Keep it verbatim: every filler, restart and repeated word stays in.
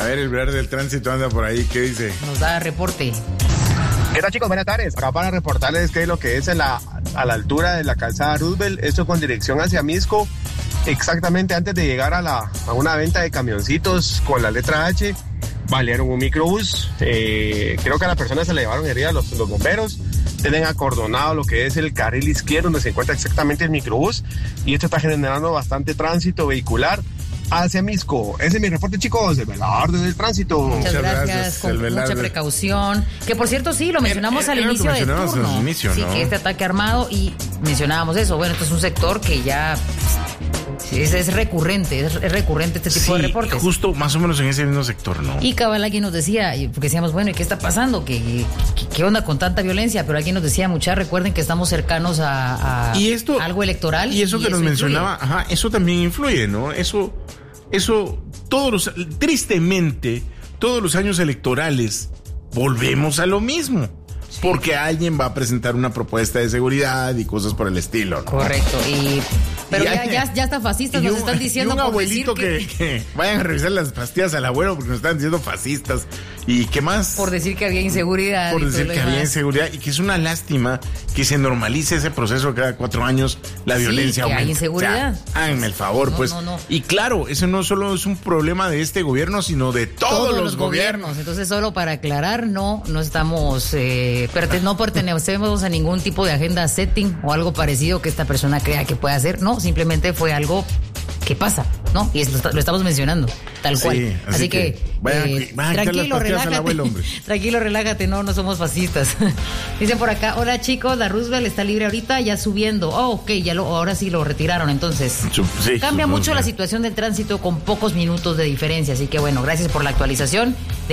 ver, el Villar del Tránsito anda por ahí, ¿qué dice? Nos da reporte. ¿Qué tal, chicos? Buenas tardes. Acá para reportarles que lo que es en la, a la altura de la calzada Roosevelt, esto con dirección hacia Misco, exactamente antes de llegar a, la, a una venta de camioncitos con la letra H, balearon un microbús. Eh, creo que a la persona se le llevaron herida los, los bomberos. Tienen acordonado lo que es el carril izquierdo donde se encuentra exactamente el microbús, y esto está generando bastante tránsito vehicular hacia Misco. Ese es mi reporte, chicos, de Velar desde el tránsito. Muchas, Muchas gracias, gracias con Velar. mucha precaución. Que por cierto, sí, lo mencionamos Era- al era lo inicio que del mencionabas turno. al inicio, sí, ¿no? que este ataque armado, y mencionábamos eso. Bueno, esto es un sector que ya sí, es, es recurrente, es, es recurrente este tipo Sí, de reportes. justo más o menos en ese mismo sector, ¿no? Y cabal, alguien nos decía, y porque decíamos, bueno, ¿y qué está pasando? ¿Qué, qué, qué onda con tanta violencia? Pero alguien nos decía, mucha, recuerden que estamos cercanos a, a Y esto, algo electoral. Y eso que nos influye. mencionaba, ajá, eso también influye, ¿no? Eso, eso, todos los, tristemente, todos los años electorales volvemos a lo mismo. Sí. Porque alguien va a presentar una propuesta de seguridad y cosas por el estilo, ¿no? Correcto, y... Pero y ya, hay, ya, ya está fascistas, nos un, están diciendo. Y un por abuelito decir que, que... que vayan a revisar las pastillas al abuelo porque nos están diciendo fascistas. ¿Y qué más? Por decir que había inseguridad. Por decir que demás. había inseguridad, y que es una lástima que se normalice ese proceso cada cuatro años, la sí, violencia que aumenta. hay inseguridad. O sea, háganme el favor, no, pues. No, no. Y claro, eso no solo es un problema de este gobierno, sino de todos, todos los, los gobiernos. gobiernos. Entonces, solo para aclarar, no, no estamos, eh, perte- no pertenecemos a ningún tipo de agenda setting o algo parecido que esta persona crea que puede hacer. No, simplemente fue algo que pasa, ¿no? Y lo, lo estamos mencionando, tal cual. Sí, así, así que, que vayan, eh, vayan a quitar las tranquilo, pastillas al relájate. abuelo, hombre. Tranquilo, relájate, no, no somos fascistas. Dicen por acá, hola chicos, la Roosevelt está libre ahorita, ya subiendo. Oh, ok, ya lo, ahora sí lo retiraron, entonces. Sí, Cambia supongo, mucho sí. la situación del tránsito con pocos minutos de diferencia, así que bueno, gracias por la actualización. De